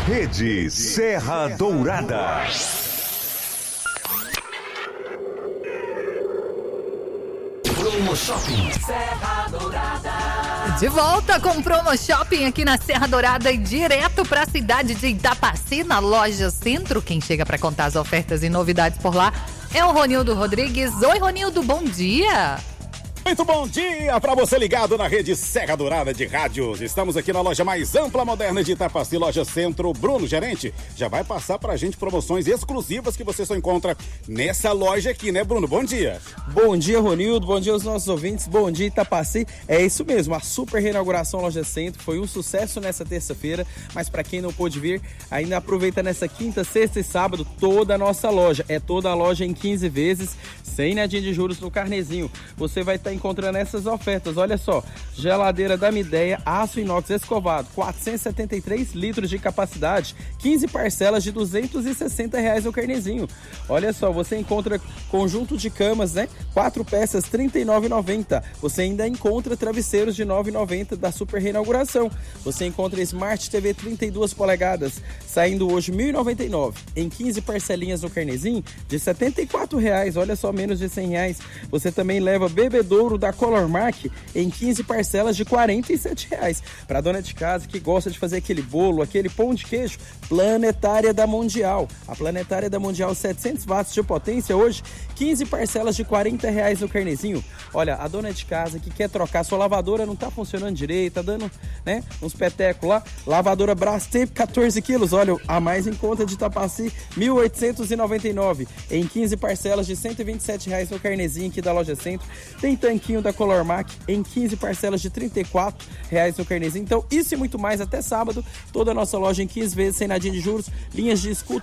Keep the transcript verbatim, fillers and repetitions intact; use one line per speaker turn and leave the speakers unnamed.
Rede Serra Dourada.
Promo Shopping Serra Dourada.
De volta com o Promo Shopping aqui na Serra Dourada e direto para a cidade de Itapaci, na loja Centro. Quem chega para contar as ofertas e novidades por lá é o Ronildo Rodrigues. Oi, Ronildo, bom dia.
Muito bom dia para você ligado na rede Serra Dourada de rádios. Estamos aqui na loja mais ampla, moderna de Itapaci, loja Centro. Bruno, gerente, já vai passar pra gente promoções exclusivas que você só encontra nessa loja aqui, né, Bruno? Bom dia.
Bom dia, Ronildo. Bom dia aos nossos ouvintes. Bom dia, Itapaci. É isso mesmo, a super reinauguração loja Centro foi um sucesso nessa terça-feira, mas para quem não pôde vir, ainda aproveita nessa quinta, sexta e sábado toda a nossa loja. É toda a loja em quinze vezes, sem nadinha de juros no carnezinho. Você vai estar encontrando essas ofertas, olha só, geladeira da Midea, aço inox escovado, quatrocentos e setenta e três litros de capacidade, quinze parcelas de duzentos e sessenta reais no carnezinho. Olha só, você encontra conjunto de camas, né? Quatro peças, trinta e nove reais e noventa centavos. Você ainda encontra travesseiros de nove reais e noventa centavos da super reinauguração. Você encontra Smart T V trinta e duas polegadas, saindo hoje mil e noventa e nove reais, em quinze parcelinhas no carnezinho de setenta e quatro reais, olha só, menos de cem reais. Você também leva bebedouro da Colormark em quinze parcelas de quarenta e sete reais. Para dona de casa que gosta de fazer aquele bolo, aquele pão de queijo, Planetária da Mundial. A Planetária da Mundial, setecentos watts de potência, hoje quinze parcelas de quarenta reais no carnezinho. Olha, a dona de casa que quer trocar, sua lavadora não tá funcionando direito, tá dando, né, uns petecos lá. Lavadora Brastemp, quatorze quilos, olha, a mais em conta de Itapaci, mil oitocentos e noventa e nove reais, em quinze parcelas de cento e vinte e sete reais no carnezinho aqui da loja Centro. Tem tanquinho da Colormac em quinze parcelas de trinta e quatro reais no carnezinho. Então, isso e muito mais até sábado. Toda a nossa loja em quinze vezes, sem nadinha de juros. Linhas de escuta